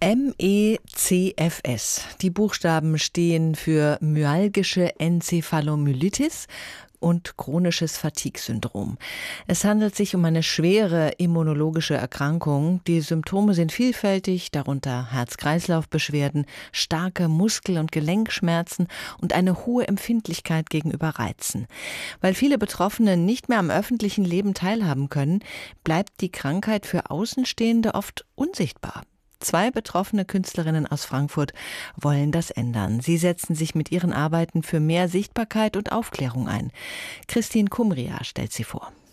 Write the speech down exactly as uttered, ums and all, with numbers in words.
M E C F S. Die Buchstaben stehen für myalgische Enzephalomyelitis und chronisches Fatigue-Syndrom. Es handelt sich um eine schwere immunologische Erkrankung. Die Symptome sind vielfältig, darunter Herz-Kreislauf-Beschwerden, starke Muskel- und Gelenkschmerzen und eine hohe Empfindlichkeit gegenüber Reizen. Weil viele Betroffene nicht mehr am öffentlichen Leben teilhaben können, bleibt die Krankheit für Außenstehende oft unsichtbar. Zwei betroffene Künstlerinnen aus Frankfurt wollen das ändern. Sie setzen sich mit ihren Arbeiten für mehr Sichtbarkeit und Aufklärung ein. Christine Kumria stellt sie vor.